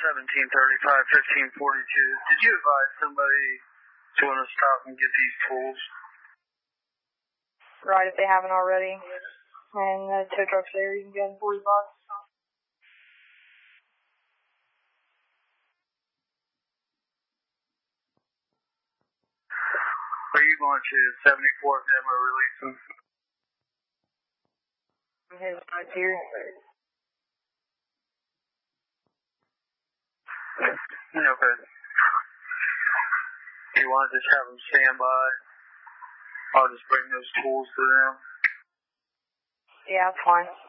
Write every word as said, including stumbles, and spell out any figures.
seventeen thirty-five, fifteen forty-two. Did you advise somebody to want to stop and get these tools? Right, if they haven't already. And the tow truck's there, you can get in forty bucks. Are you going to seventy-fourth and we're releasing? His notes here. Okay. Do you want to just have them stand by? I'll just bring those tools to them. Yeah, that's fine.